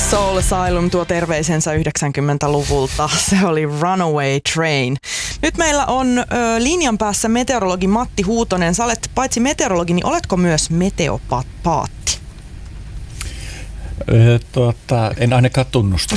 Soul Asylum tuo terveisensä 90-luvulta. Se oli Runaway Train. Nyt meillä on linjan päässä meteorologi Matti Huutonen. Sä olet paitsi meteorologi, niin oletko myös meteopaatti? En ainakaan tunnusta.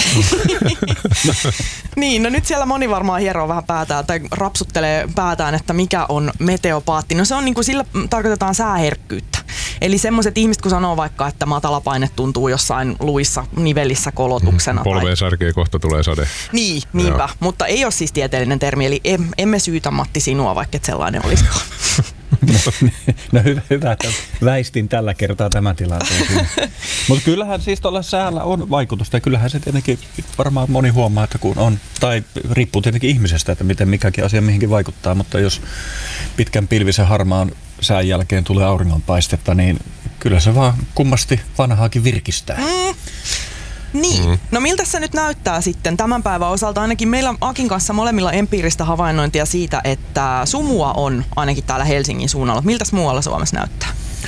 Niin, no nyt siellä moni varmaan hieroo vähän päätään tai rapsuttelee päätään, että mikä on meteopaatti. No se on niin kuin sillä tarkoitetaan sääherkkyyttä. Eli semmoiset ihmiset, kun sanoo vaikka, että matalapaine tuntuu jossain luissa, nivelissä kolotuksena. Polveen särkee, kohta tulee sade. Niin, niinpä. Joo. Mutta ei ole siis tieteellinen termi, eli emme syytä Matti sinua, vaikka et sellainen olisikaan. No hyvä, että väistin tällä kertaa tämän tilanteen. Mutta kyllähän siis tuolla säällä on vaikutusta ja kyllähän se tietenkin varmaan moni huomaa, että kun on, tai riippuu tietenkin ihmisestä, että miten mikäkin asia mihinkin vaikuttaa, mutta jos pitkän pilvisen harmaan sään jälkeen tulee auringonpaistetta, niin kyllä se vaan kummasti vanhaakin virkistää. Niin. No miltä se nyt näyttää sitten tämän päivän osalta? Ainakin meillä Akin kanssa molemmilla empiiristä havainnointia siitä, että sumua on ainakin täällä Helsingin suunnalla. Miltäs muualla Suomessa näyttää?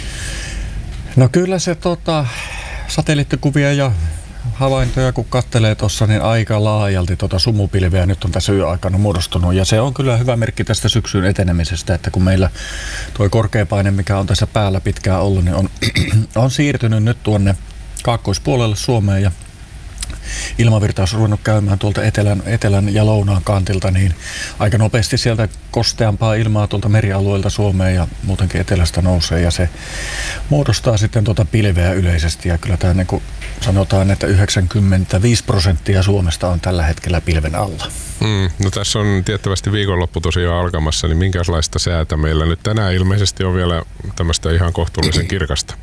No kyllä se satelliittikuvia ja havaintoja kun katselee tuossa, niin aika laajalti sumupilveä nyt on tässä yöaikana muodostunut. Ja se on kyllä hyvä merkki tästä syksyn etenemisestä, että kun meillä tuo korkeapaine, mikä on tässä päällä pitkään ollut, niin on siirtynyt nyt tuonne kaakkoispuolelle Suomeen ja ilmavirta on ruvennut käymään tuolta etelän ja lounaan kantilta, niin aika nopeasti sieltä kosteampaa ilmaa tuolta merialueelta Suomeen ja muutenkin etelästä nousee ja se muodostaa sitten pilveä yleisesti ja kyllä tämä niin kuin sanotaan, että 95% Suomesta on tällä hetkellä pilven alla. No tässä on tiettävästi viikonloppu tosiaan alkamassa, niin minkälaista säätä meillä nyt tänään ilmeisesti on vielä tämmöistä ihan kohtuullisen kirkasta?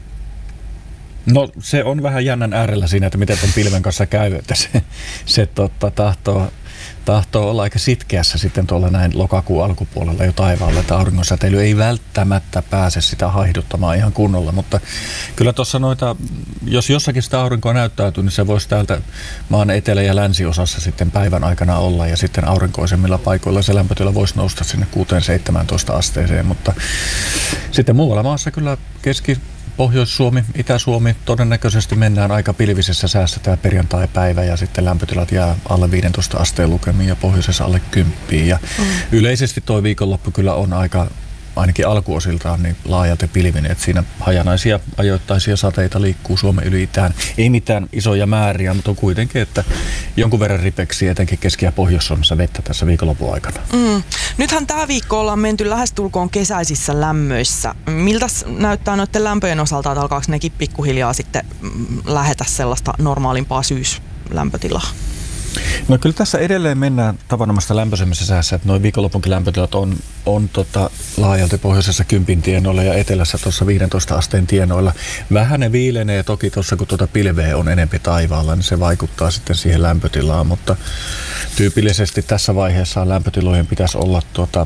No se on vähän jännän äärellä siinä, että miten ton pilven kanssa käy, että se tahtoo olla aika sitkeässä sitten tuolla näin lokakuun alkupuolella jo taivaalla, että auringonsäteily ei välttämättä pääse sitä haihduttamaan ihan kunnolla, mutta kyllä tuossa jos jossakin sitä aurinkoa näyttäytyy, niin se voisi täältä maan etelä- ja länsiosassa sitten päivän aikana olla ja sitten aurinkoisemmilla paikoilla se lämpötila voisi nousta sinne 6-17 asteeseen, mutta sitten muualla maassa kyllä Pohjois-Suomi, Itä-Suomi, todennäköisesti mennään aika pilvisessä säässä tämä perjantai-päivä ja sitten lämpötilat jää alle 15 asteen lukemiin ja pohjoisessa alle 10. Ja yleisesti tuo viikonloppu kyllä on ainakin alkuosiltaan niin laajalti pilvinen, että siinä hajanaisia ajoittaisia sateita liikkuu Suomen yli itään. Ei mitään isoja määriä, mutta on kuitenkin, että jonkun verran ripeksi etenkin Keski- ja Pohjois-Suomessa vettä tässä viikonlopun aikana. Nythän tämä viikko ollaan menty lähestulkoon kesäisissä lämmöissä. Miltä näyttää noiden lämpöjen osalta, että alkaako nekin pikkuhiljaa sitten lähetä sellaista normaalimpaa syyslämpötilaa? No kyllä tässä edelleen mennään tavanomaista lämpöisemmässä säässä, että noin viikonlopunkin lämpötilat on laajalti pohjoisessa 10 tienoilla ja etelässä tuossa 15 asteen tienoilla. Vähän ne viilenee toki tuossa, kun pilveä on enempi taivaalla, niin se vaikuttaa sitten siihen lämpötilaan, mutta tyypillisesti tässä vaiheessa lämpötilojen pitäisi olla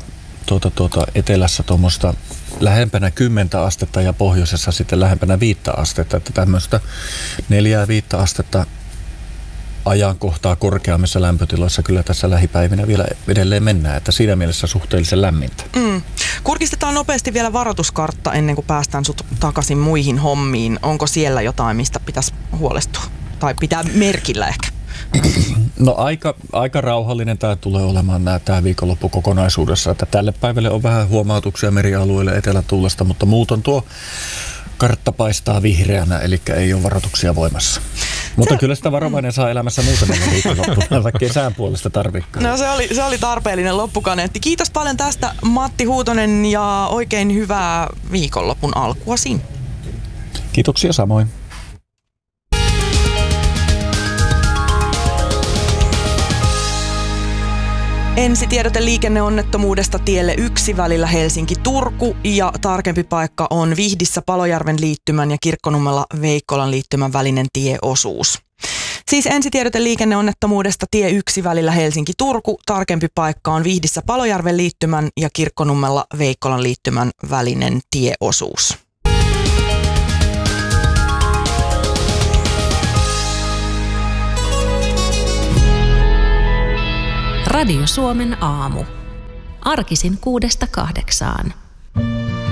etelässä tuommoista lähempänä 10 astetta ja pohjoisessa sitten lähempänä 5 astetta, että tämmöistä 4-5 astetta ajankohtaa korkeammissa lämpötiloissa kyllä tässä lähipäivinä vielä edelleen mennään, että siinä mielessä suhteellisen lämmintä. Kurkistetaan nopeasti vielä varoituskartta ennen kuin päästään sut takaisin muihin hommiin. Onko siellä jotain, mistä pitäisi huolestua? Tai pitää merkillä ehkä? No aika rauhallinen tämä tulee olemaan tämä viikonloppu kokonaisuudessa, että tälle päivälle on vähän huomautuksia merialueille etelätuulesta, mutta muuten tuo kartta paistaa vihreänä, eli ei ole varoituksia voimassa. Mutta kyllä sitä varovainen saa elämässä muutamalla viikonloppuna, vaikka kesän puolesta tarvikaan. No se oli tarpeellinen loppukaneetti. Kiitos paljon tästä Matti Huutonen ja oikein hyvää viikonlopun alkua siinä. Kiitoksia samoin. Ensitiedote liikenneonnettomuudesta tielle 1 välillä Helsinki-Turku ja tarkempi paikka on Vihdissä Palojärven liittymän ja Kirkkonummella Veikkolan liittymän välinen tieosuus. Siis ensitiedote liikenneonnettomuudesta tie 1 välillä Helsinki-Turku, tarkempi paikka on Vihdissä Palojärven liittymän ja Kirkkonummella Veikkolan liittymän välinen tieosuus. Radio Suomen aamu. Arkisin 6–8.